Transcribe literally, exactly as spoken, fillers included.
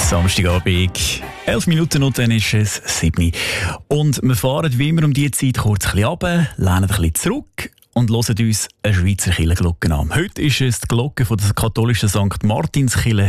Samstagabend, elf Minuten und dann ist es sieben. Und wir fahren wie immer um diese Zeit kurz ein bisschen runter, lehnen ein bisschen zurück und hören uns eine Schweizer Kirchenglocke an. Heute ist es die Glocke von der katholischen Sankt Martinskirche